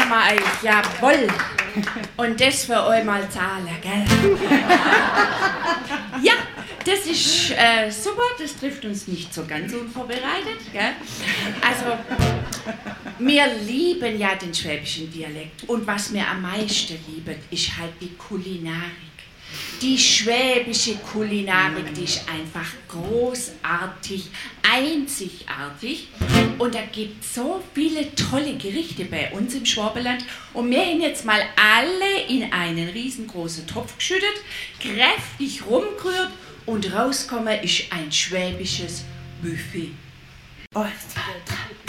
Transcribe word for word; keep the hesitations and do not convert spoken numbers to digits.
wir euch, jawohl. Und das für euch mal zahlen, gell? Ja, das ist äh, super, das trifft uns nicht so ganz unvorbereitet, gell? Also, wir lieben ja den schwäbischen Dialekt. Und was wir am meisten lieben, ist halt die Kulinarik. Die schwäbische Kulinarik, die ist einfach großartig, einzigartig. Und da gibt es so viele tolle Gerichte bei uns im Schwabenland. Und wir haben jetzt mal alle in einen riesengroßen Topf geschüttet, kräftig rumgerührt und rausgekommen ist ein schwäbisches Buffet. Oh,